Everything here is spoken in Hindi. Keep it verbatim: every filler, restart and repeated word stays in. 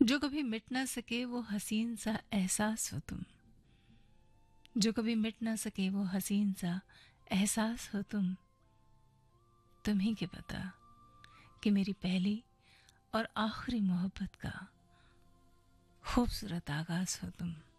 जो कभी मिट ना सके वो हसीन सा एहसास हो तुम। जो कभी मिट ना सके वो हसीन सा एहसास हो तुम। तुम ही के पता कि मेरी पहली और आखिरी मोहब्बत का खूबसूरत आगाज हो तुम।